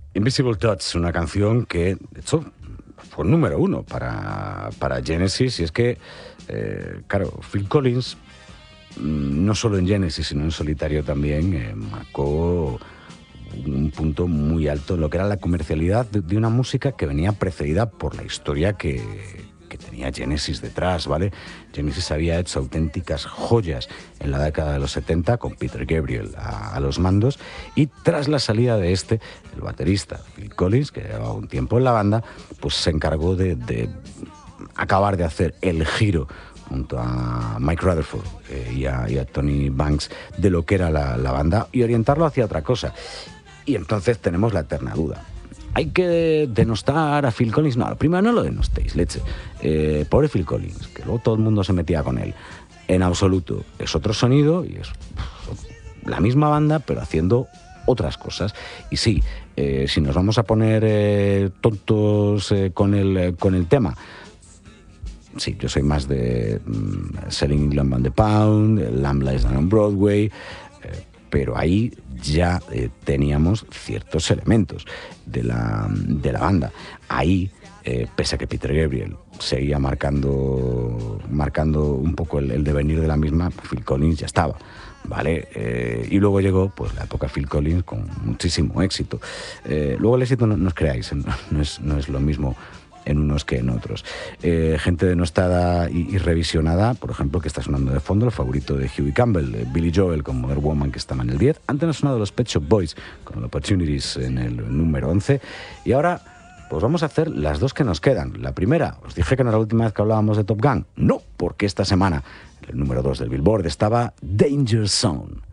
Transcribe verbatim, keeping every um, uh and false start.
Invisible Touch, una canción que, de hecho, fue número uno para, para Genesis. Y es que, eh, claro, Phil Collins, no solo en Genesis, sino en solitario también, eh, marcó un punto muy alto en lo que era la comercialidad de, de una música que venía precedida por la historia que, que tenía Genesis detrás, ¿vale? Genesis había hecho auténticas joyas en la década de los setenta con Peter Gabriel a, a los mandos, y tras la salida de este, el baterista Phil Collins, que llevaba un tiempo en la banda, pues se encargó de, de acabar de hacer el giro junto a Mike Rutherford eh, y, a, y a Tony Banks de lo que era la, la banda, y orientarlo hacia otra cosa. Y entonces tenemos la eterna duda. ¿Hay que denostar a Phil Collins? No, primero no lo denostéis, leche. Eh, pobre Phil Collins, que luego todo el mundo se metía con él. En absoluto. Es otro sonido y es la misma banda, pero haciendo otras cosas. Y sí, eh, si nos vamos a poner eh, tontos eh, con, el, con el tema, sí, yo soy más de um, Selling England by the Pound, Lamb Lies Down on Broadway, eh, pero ahí ya eh, teníamos ciertos elementos de la, de la banda. Ahí, eh, pese a que Peter Gabriel seguía marcando, marcando un poco el, el devenir de la misma, Phil Collins ya estaba, ¿vale? Eh, y luego llegó pues la época Phil Collins con muchísimo éxito. Eh, luego el éxito, no, no os creáis, no, no, es, no es lo mismo en unos que en otros. Eh, gente denostada y, y revisionada, por ejemplo, que está sonando de fondo, el favorito de Huey Campbell, eh, Billy Joel con Modern Woman, que estaba en el diez. Antes han sonado los Pet Shop Boys con Opportunities en el número once. Y ahora, pues vamos a hacer las dos que nos quedan. La primera, os dije que no era la última vez que hablábamos de Top Gun. No, porque esta semana, en el número dos del Billboard, estaba Danger Zone.